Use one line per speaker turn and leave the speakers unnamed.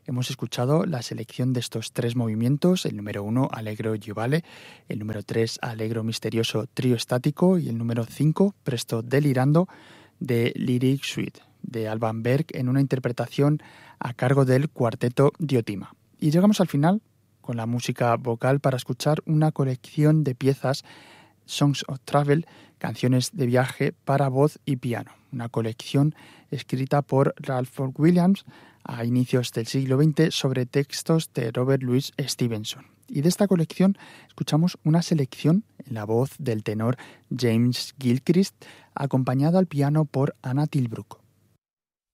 Hemos escuchado la selección de estos 3 movimientos, el número 1, Allegro Giovale, el número 3, Allegro Misterioso Trío Estático y el número 5, Presto Delirando, de Lyric Suite, de Alban Berg, en una interpretación a cargo del Cuarteto Diotima. Y llegamos al final con la música vocal para escuchar una colección de piezas, Songs of Travel, canciones de viaje para voz y piano, una colección escrita por Ralph Williams a inicios del siglo XX sobre textos de Robert Louis Stevenson. Y de esta colección escuchamos una selección en la voz del tenor James Gilchrist, acompañado al piano por Anna Tilbrook.